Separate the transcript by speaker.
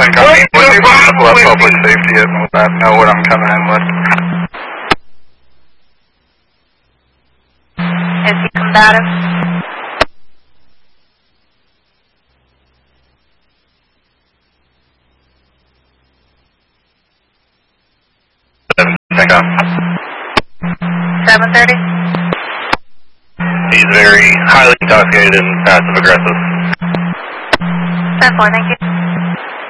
Speaker 1: company. What's your possible public safety and will that know what I'm coming in with?
Speaker 2: Is he combative?
Speaker 1: Check out.
Speaker 2: 7:30.
Speaker 1: He's very highly intoxicated and passive aggressive.
Speaker 2: 10-4, thank you.